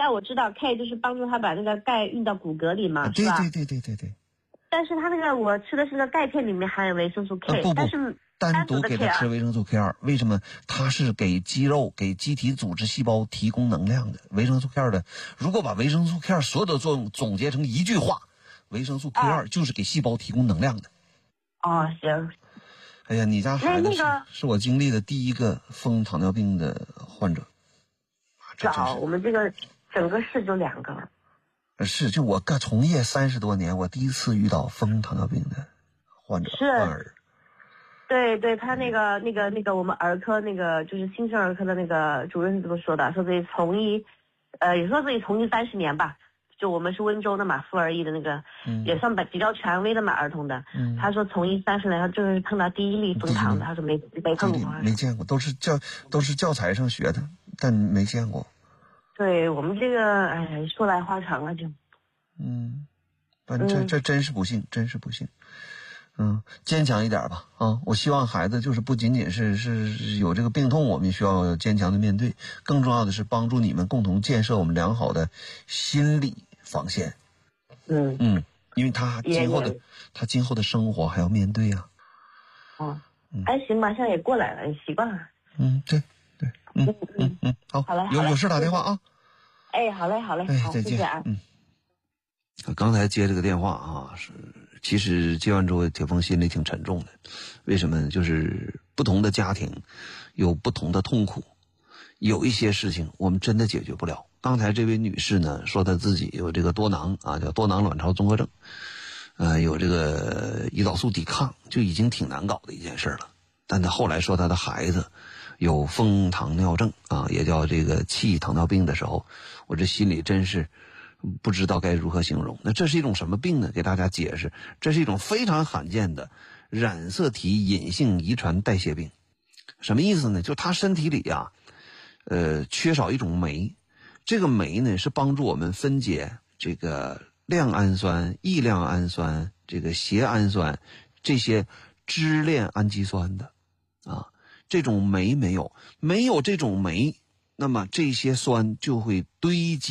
啊，我知道 K 就是帮助他把那个钙运到骨骼里嘛，是吧？ 对。 但是他那个我吃的是个钙片，里面含有维生素 K，但是单独给他吃维生素 K2，为什么？它是给肌肉、给机体组织细胞提供能量的。维生素 K2的，如果把维生素 K2 所有的作用总结成一句话，维生素 K2 就是给细胞提供能量的。 哦，行。 哎呀，你家孩子那是我经历的第一个疯糖尿病的患者。 早，我们这个整个市就2个。 是，就我从业30多年，我第一次遇到疯糖尿病的患者患儿。 对，他那个我们儿科那个就是新生儿科的那个主任是这么说的，说自己从医，也说自己从医30年吧。就我们是温州的嘛，妇儿医的那个，也算比较权威的嘛，儿童的。他说从医30年，他就是碰到第一例疯糖的，他说没碰过， 没见过，都是教材上学的，但没见过。 对我们这个，哎，说来话长了就。 反正这真是不幸，真是不幸。坚强一点吧啊！我希望孩子就是不仅仅是有这个病痛，我们需要坚强的面对，更重要的是帮助你们共同建设我们良好的心理防线。因为他今后的生活还要面对啊。 还行吧，现在也过来了，也习惯了。 对。好了，有事打电话啊。 哎，好嘞，好， 再见。 谢谢啊。 刚才接这个电话啊，其实接完之后，铁峰心里挺沉重的。为什么呢？就是不同的家庭有不同的痛苦，有一些事情我们真的解决不了。刚才这位女士呢说她自己有这个多囊啊，叫多囊卵巢综合症，有这个胰岛素抵抗，就已经挺难搞的一件事了。但她后来说她的孩子有疯糖尿症啊，也叫这个气糖尿病的时候，我这心里真是不知道该如何形容。那这是一种什么病呢？给大家解释，这是一种非常罕见的染色体隐性遗传代谢病。什么意思呢？就他身体里缺少一种酶，这个酶呢是帮助我们分解这个亮氨酸、异亮氨酸、这个缬氨酸这些支链氨基酸的啊。这种酶没有这种酶，那么这些酸就会堆积